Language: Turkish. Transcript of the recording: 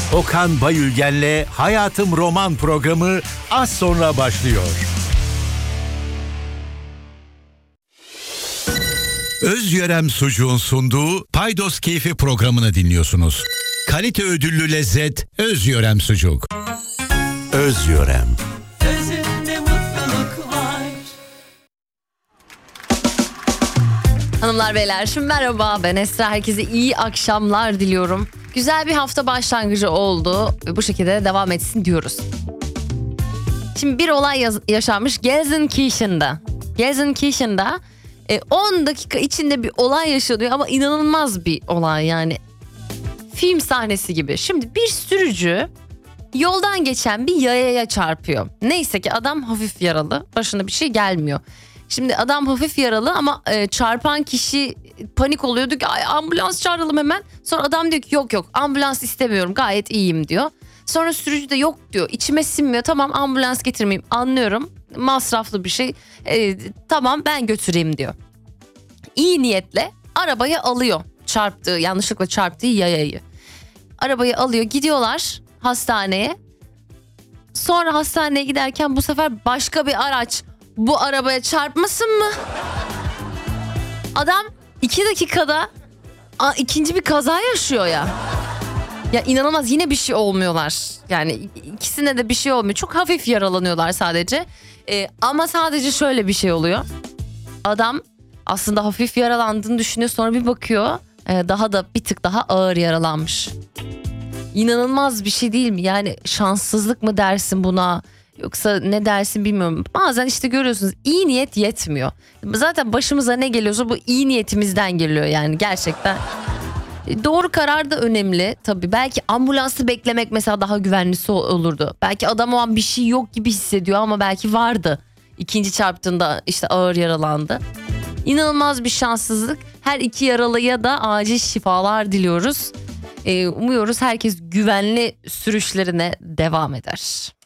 Okan Bayülgen'le Hayatım Roman programı az sonra başlıyor. Özyörem Sucuğun sunduğu Paydos Keyfi programını dinliyorsunuz. Kalite ödüllü lezzet Özyörem Sucuk. Özyörem. Özünde mutluluk var. Hanımlar beyler, şimdi merhaba, ben Esra, herkese iyi akşamlar diliyorum. Güzel bir hafta başlangıcı oldu ve bu şekilde devam etsin diyoruz. Şimdi bir olay yaşanmış Gelsenkirchen'da. Gelsenkirchen'da 10 dakika içinde bir olay yaşanıyor ama inanılmaz bir olay yani. Film sahnesi gibi. Şimdi bir sürücü yoldan geçen bir yayaya çarpıyor. Neyse ki adam hafif yaralı, başına bir şey gelmiyor. Şimdi adam hafif yaralı ama çarpan kişi panik oluyor, diyor ki ay, ambulans çağıralım hemen. Sonra adam diyor ki yok ambulans istemiyorum, gayet iyiyim diyor. Sonra sürücü de yok diyor, içime sinmiyor, tamam ambulans getirmeyeyim, anlıyorum masraflı bir şey, tamam ben götüreyim diyor. İyi niyetle arabayı alıyor, yanlışlıkla çarptığı yayayı. Arabayı alıyor, gidiyorlar hastaneye. Sonra hastaneye giderken bu sefer başka bir araç bu arabaya çarpmasın mı? Adam 2 dakikada ikinci bir kaza yaşıyor ya. Ya inanılmaz, yine bir şey olmuyorlar. Yani ikisine de bir şey olmuyor. Çok hafif yaralanıyorlar sadece. Ama sadece şöyle bir şey oluyor. Adam aslında hafif yaralandığını düşünüyor. Sonra bir bakıyor bir tık daha ağır yaralanmış. İnanılmaz bir şey değil mi? Yani şanssızlık mı dersin buna? Yoksa ne dersin bilmiyorum. Bazen işte görüyorsunuz, iyi niyet yetmiyor. Zaten başımıza ne geliyorsa bu iyi niyetimizden geliyor yani gerçekten. Doğru karar da önemli tabii. Belki ambulansı beklemek mesela daha güvenlisi olurdu. Belki adam o an bir şey yok gibi hissediyor ama belki vardı. İkinci çarptığında işte ağır yaralandı. İnanılmaz bir şanssızlık. Her iki yaralıya da acil şifalar diliyoruz. Umuyoruz herkes güvenli sürüşlerine devam eder.